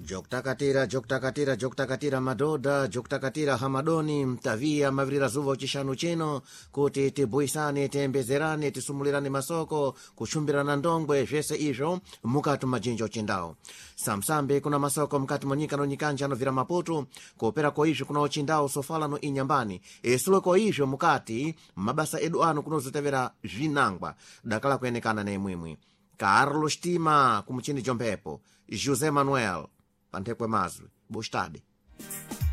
Joktakatira madoda, joktakatira hamadoni, mtavia mavirira zuva uchishanu chino, kuti tibwisane, tembezerane, tisumulirane masoko, kuchumbirana ndongwe, zvese izvo, mukati majinjo chindawo. Samsambe kuna masoko mkati monyika no nyikanja no vira Maputo, kuopera ko izvo kuna uchindawo sofala no inyambani, esulo ko izvo mukati, mabasa edu ano kuno zotevera vinangwa, dakala kuenekana na imwimwi. Carlos Tima, kumuchini jompepo, José Manuel, Pantekwe Mazwi, Bostade.